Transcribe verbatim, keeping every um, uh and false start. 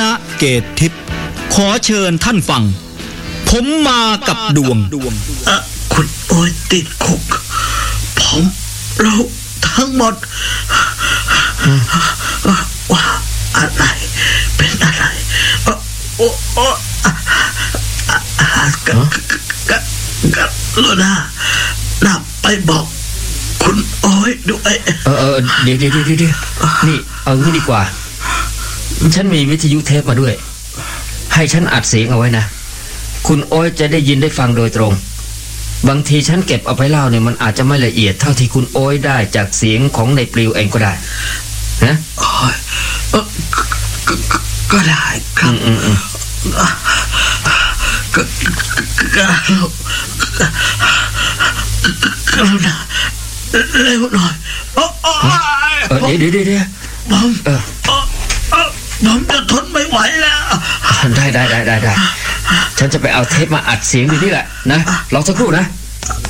ณเกตทิพย์ขอเชิญท่านฟังผมมากับดวงคุณโอ้ยติดคุกผมเราทั้งหมดว่าอะไรเป็นอะไรโอ้โอ้กะกะกะโลนาน่าไปบอกคุณโอ้ยด้วยเออเออเดี๋ยวเดี๋ยวเดี๋ยวเดี๋ยวนี่เอางี้ดีกว่าฉันมีวิทยุเทปมาด้วยให้ฉันอัดเสียงเอาไว้นะคุณโอ้ยจะได้ยินได้ฟังโดยตรงบางทีฉันเก็บเอาไปเล่าเนี่ยมันอาจจะไม่ละเอียดเท่าที่คุณโอ้ยได้จากเสียงของในปลิวเองก็ได้นะโอ้ยก็ได้ครับอืมอืมก็ก็ก็นะเร็วหน่อยเออเดี๋ยวเดี๋ยวเดี๋ยวผมเออผมจะทนไม่ไหวแล้วได้ได้ได้ได้ได้ฉันจะไปเอาเทปมาอัดเสียงดูนี่แหละนะรอสักครู่นะ